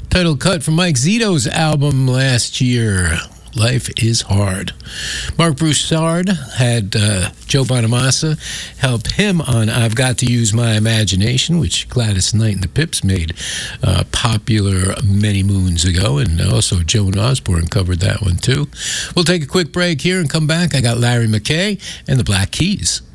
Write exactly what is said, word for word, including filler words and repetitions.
Title cut from Mike Zito's album last year, Life is Hard. Mark Broussard had uh, Joe Bonamassa help him on I've Got to Use My Imagination, which Gladys Knight and the Pips made uh, popular many moons ago, and also Joan Osborne covered that one too. We'll take a quick break here and come back. I got Larry McKay and the Black Keys.